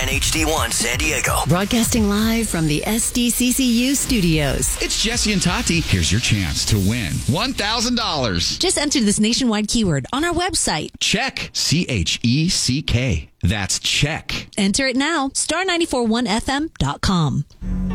and HD1 San Diego. Broadcasting live from the SDCCU studios. It's Jesse and Tati. Here's your chance to win $1,000. Just enter this nationwide keyword on our website. Check. CHECK. That's check. Enter it now. Star941FM.com.